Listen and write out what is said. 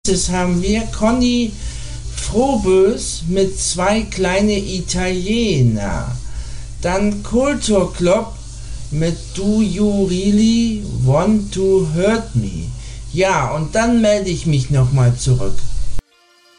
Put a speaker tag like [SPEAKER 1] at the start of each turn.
[SPEAKER 1] haben wir Conny Frobös mit zwei kleine Italiener. Dann Kulturclub mit Do You Really Want to Hurt Me. Ja, und dann melde ich mich nochmal zurück.